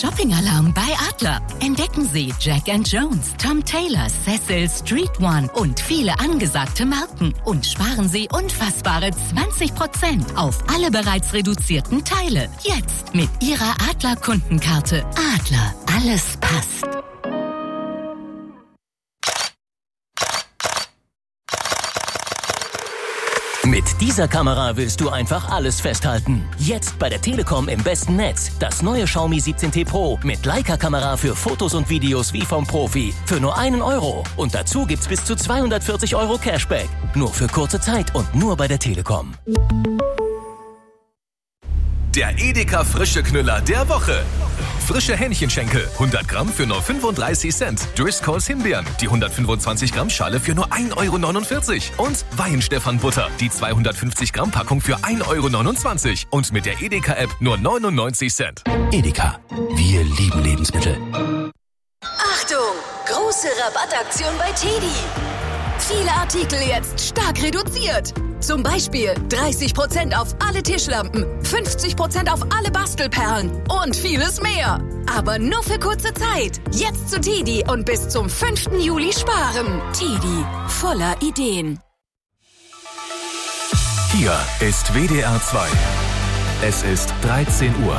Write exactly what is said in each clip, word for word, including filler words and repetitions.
Shopping-Alarm bei Adler. Entdecken Sie Jack and Jones, Tom Taylor, Cecil, Street One und viele angesagte Marken. Und sparen Sie unfassbare zwanzig Prozent auf alle bereits reduzierten Teile. Jetzt mit Ihrer Adler-Kundenkarte. Adler, alles passt. Mit dieser Kamera willst du einfach alles festhalten. Jetzt bei der Telekom im besten Netz. Das neue Xiaomi siebzehn T Pro mit Leica-Kamera für Fotos und Videos wie vom Profi. Für nur einen Euro. Und dazu gibt's bis zu zweihundertvierzig Euro Cashback. Nur für kurze Zeit und nur bei der Telekom. Der Edeka Frische Knüller der Woche. Frische Hähnchenschenkel, hundert Gramm für nur fünfunddreißig Cent. Driscolls Himbeeren, die hundertfünfundzwanzig Gramm Schale für nur ein Euro neunundvierzig. Und Weihenstephan Butter, die zweihundertfünfzig Gramm Packung für ein Euro neunundzwanzig. Und mit der Edeka-App nur neunundneunzig Cent. Edeka, wir lieben Lebensmittel. Achtung, große Rabattaktion bei Teddy. Viele Artikel jetzt stark reduziert. Zum Beispiel dreißig Prozent auf alle Tischlampen, fünfzig Prozent auf alle Bastelperlen und vieles mehr. Aber nur für kurze Zeit. Jetzt zu Teddy und bis zum fünften Juli sparen. Teddy, voller Ideen. Hier ist W D R zwei. Es ist dreizehn Uhr.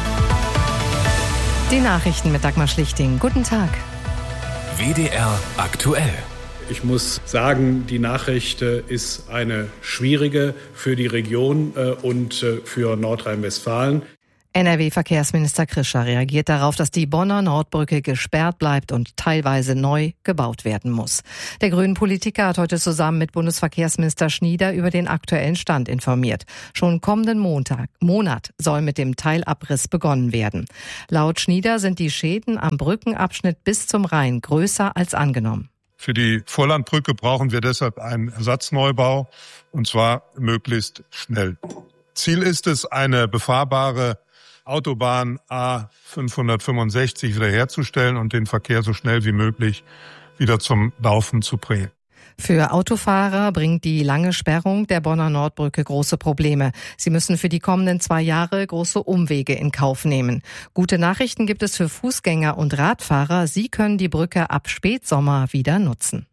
Die Nachrichten mit Dagmar Schlichting. Guten Tag. W D R aktuell. Ich muss sagen, die Nachricht ist eine schwierige für die Region und für Nordrhein-Westfalen. N R W-Verkehrsminister Krischer reagiert darauf, dass die Bonner Nordbrücke gesperrt bleibt und teilweise neu gebaut werden muss. Der grünen Politiker hat heute zusammen mit Bundesverkehrsminister Schnieder über den aktuellen Stand informiert. Schon kommenden Montag, Monat soll mit dem Teilabriss begonnen werden. Laut Schnieder sind die Schäden am Brückenabschnitt bis zum Rhein größer als angenommen. Für die Vorlandbrücke brauchen wir deshalb einen Ersatzneubau, und zwar möglichst schnell. Ziel ist es, eine befahrbare Autobahn A fünfhundertfünfundsechzig wiederherzustellen und den Verkehr so schnell wie möglich wieder zum Laufen zu bringen. Für Autofahrer bringt die lange Sperrung der Bonner Nordbrücke große Probleme. Sie müssen für die kommenden zwei Jahre große Umwege in Kauf nehmen. Gute Nachrichten gibt es für Fußgänger und Radfahrer. Sie können die Brücke ab Spätsommer wieder nutzen.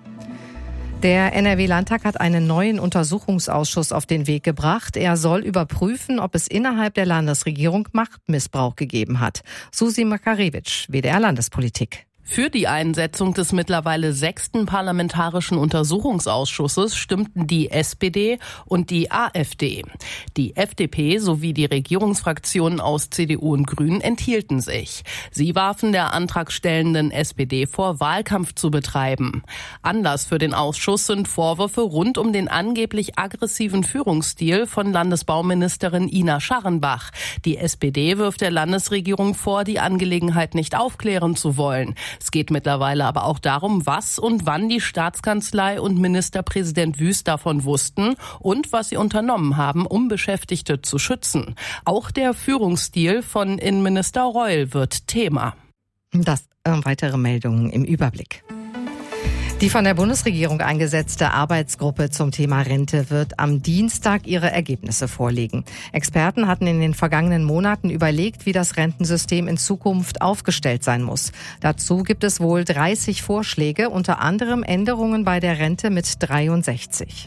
Der N R W-Landtag hat einen neuen Untersuchungsausschuss auf den Weg gebracht. Er soll überprüfen, ob es innerhalb der Landesregierung Machtmissbrauch gegeben hat. Susi Makarewitsch, W D R Landespolitik. Für die Einsetzung des mittlerweile sechsten Parlamentarischen Untersuchungsausschusses stimmten die S P D und die AfD. Die F D P sowie die Regierungsfraktionen aus C D U und Grünen enthielten sich. Sie warfen der antragstellenden S P D vor, Wahlkampf zu betreiben. Anlass für den Ausschuss sind Vorwürfe rund um den angeblich aggressiven Führungsstil von Landesbauministerin Ina Scharrenbach. Die S P D wirft der Landesregierung vor, die Angelegenheit nicht aufklären zu wollen. Es geht mittlerweile aber auch darum, was und wann die Staatskanzlei und Ministerpräsident Wüst davon wussten und was sie unternommen haben, um Beschäftigte zu schützen. Auch der Führungsstil von Innenminister Reul wird Thema. Das äh, weitere Meldungen im Überblick. Die von der Bundesregierung eingesetzte Arbeitsgruppe zum Thema Rente wird am Dienstag ihre Ergebnisse vorlegen. Experten hatten in den vergangenen Monaten überlegt, wie das Rentensystem in Zukunft aufgestellt sein muss. Dazu gibt es wohl dreißig Vorschläge, unter anderem Änderungen bei der Rente mit dreiundsechzig.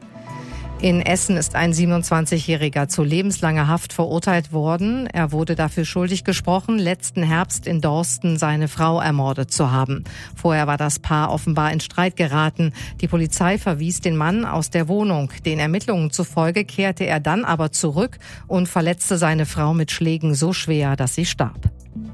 In Essen ist ein siebenundzwanzigjähriger zu lebenslanger Haft verurteilt worden. Er wurde dafür schuldig gesprochen, letzten Herbst in Dorsten seine Frau ermordet zu haben. Vorher war das Paar offenbar in Streit geraten. Die Polizei verwies den Mann aus der Wohnung. Den Ermittlungen zufolge kehrte er dann aber zurück und verletzte seine Frau mit Schlägen so schwer, dass sie starb.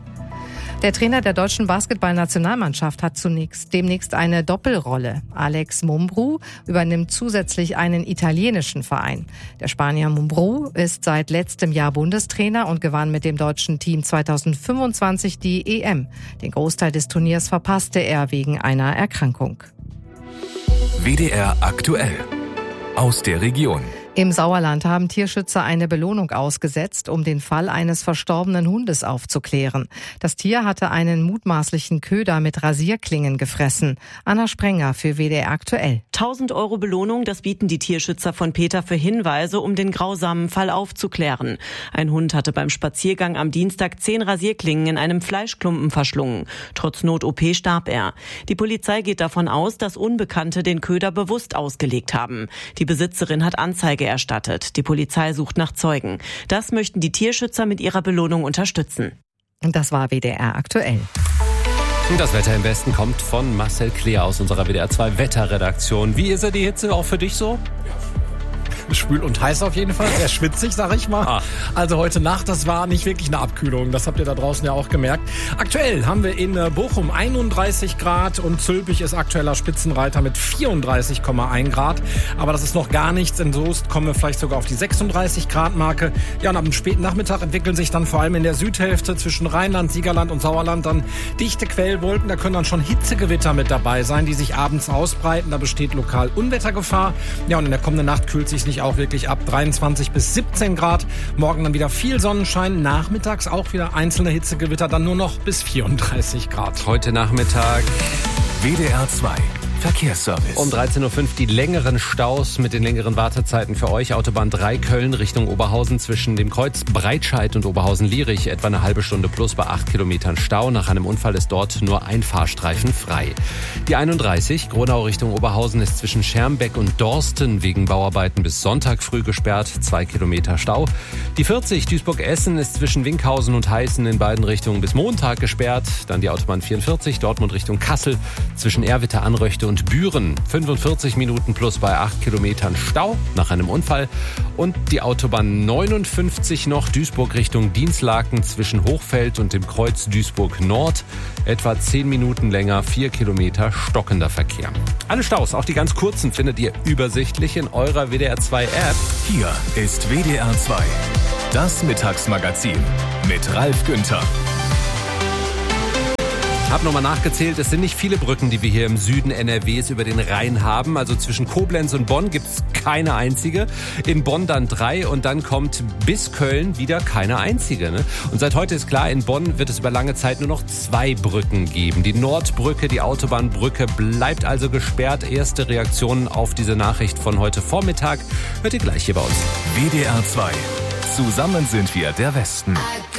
Der Trainer der deutschen Basketballnationalmannschaft hat zunächst demnächst eine Doppelrolle. Alex Mumbrú übernimmt zusätzlich einen italienischen Verein. Der Spanier Mumbrú ist seit letztem Jahr Bundestrainer und gewann mit dem deutschen Team zweitausendfünfundzwanzig die E M. Den Großteil des Turniers verpasste er wegen einer Erkrankung. W D R aktuell. Aus der Region. Im Sauerland haben Tierschützer eine Belohnung ausgesetzt, um den Fall eines verstorbenen Hundes aufzuklären. Das Tier hatte einen mutmaßlichen Köder mit Rasierklingen gefressen. Anna Sprenger für W D R aktuell. tausend Euro Belohnung, das bieten die Tierschützer von Peter für Hinweise, um den grausamen Fall aufzuklären. Ein Hund hatte beim Spaziergang am Dienstag zehn Rasierklingen in einem Fleischklumpen verschlungen. Trotz Not-O P starb er. Die Polizei geht davon aus, dass Unbekannte den Köder bewusst ausgelegt haben. Die Besitzerin hat Anzeige erstattet. Die Polizei sucht nach Zeugen. Das möchten die Tierschützer mit ihrer Belohnung unterstützen. Und das war W D R aktuell. Das Wetter im Westen kommt von Marcel Kleer aus unserer W D R zwei Wetterredaktion. Wie ist er die Hitze auch für dich so? Schwül und heiß auf jeden Fall, sehr schwitzig, sag ich mal. Ah. Also heute Nacht, das war nicht wirklich eine Abkühlung, das habt ihr da draußen ja auch gemerkt. Aktuell haben wir in Bochum einunddreißig Grad und Zülpich ist aktueller Spitzenreiter mit vierunddreißig Komma eins Grad. Aber das ist noch gar nichts, in Soest kommen wir vielleicht sogar auf die sechsunddreißig Grad Marke. Ja, und ab dem späten Nachmittag entwickeln sich dann vor allem in der Südhälfte zwischen Rheinland, Siegerland und Sauerland dann dichte Quellwolken. Da können dann schon Hitzegewitter mit dabei sein, die sich abends ausbreiten. Da besteht lokal Unwettergefahr. Ja, und in der kommenden Nacht kühlt sich nicht auch wirklich ab, dreiundzwanzig bis siebzehn Grad. Morgen dann wieder viel Sonnenschein, nachmittags auch wieder einzelne Hitzegewitter, dann nur noch bis vierunddreißig Grad. Heute Nachmittag W D R zwei Verkehrsservice. Um dreizehn Uhr fünf die längeren Staus mit den längeren Wartezeiten für euch. Autobahn drei Köln Richtung Oberhausen zwischen dem Kreuz Breitscheid und Oberhausen-Lierich. Etwa eine halbe Stunde plus bei acht Kilometern Stau. Nach einem Unfall ist dort nur ein Fahrstreifen frei. Die einunddreißig Gronau Richtung Oberhausen ist zwischen Schermbeck und Dorsten wegen Bauarbeiten bis Sonntag früh gesperrt. Zwei Kilometer Stau. Die vierzig Duisburg-Essen ist zwischen Winkhausen und Heißen in beiden Richtungen bis Montag gesperrt. Dann die Autobahn vierundvierzig Dortmund Richtung Kassel zwischen Erwitter, Anröchte und Büren. fünfundvierzig Minuten plus bei acht Kilometern Stau nach einem Unfall. Und die Autobahn neunundfünfzig noch Duisburg Richtung Dinslaken zwischen Hochfeld und dem Kreuz Duisburg Nord. Etwa zehn Minuten länger, vier Kilometer stockender Verkehr. Alle Staus, auch die ganz kurzen, findet ihr übersichtlich in eurer W D R zwei App. Hier ist W D R zwei. Das Mittagsmagazin mit Ralf Günther. Hab nochmal nachgezählt, es sind nicht viele Brücken, die wir hier im Süden N R Ws über den Rhein haben. Also zwischen Koblenz und Bonn gibt's keine einzige. In Bonn dann drei und dann kommt bis Köln wieder keine einzige. Ne? Und seit heute ist klar, in Bonn wird es über lange Zeit nur noch zwei Brücken geben. Die Nordbrücke, die Autobahnbrücke bleibt also gesperrt. Erste Reaktionen auf diese Nachricht von heute Vormittag hört ihr gleich hier bei uns. W D R zwei. Zusammen sind wir der Westen.